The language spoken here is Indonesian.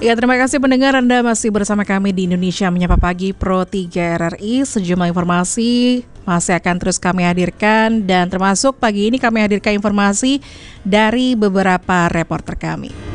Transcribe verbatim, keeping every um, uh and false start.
Ya, terima kasih pendengar, Anda masih bersama kami di Indonesia Menyapa Pagi Pro tiga R R I. Sejumlah informasi masih akan terus kami hadirkan, dan termasuk pagi ini kami hadirkan informasi dari beberapa reporter kami.